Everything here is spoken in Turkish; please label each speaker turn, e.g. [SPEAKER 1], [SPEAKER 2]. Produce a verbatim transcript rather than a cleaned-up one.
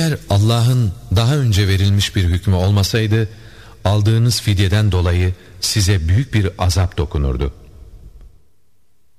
[SPEAKER 1] Eğer Allah'ın daha önce verilmiş bir hükmü olmasaydı, aldığınız fidyeden dolayı size büyük bir azap dokunurdu.